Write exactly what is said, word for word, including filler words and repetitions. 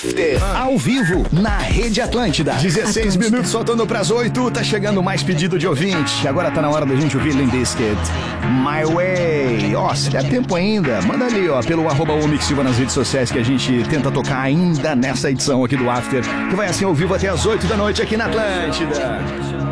Ao vivo, na Rede Atlântida. dezesseis minutos faltando pras oito, tá chegando mais pedido de ouvinte. Agora tá na hora da gente ouvir Limp Bizkit, My Way. Ó, se der tempo ainda, manda ali, ó, pelo arroba Omix Silva nas redes sociais que a gente tenta tocar ainda nessa edição aqui do After, que vai assim ao vivo até as oito da noite aqui na Atlântida.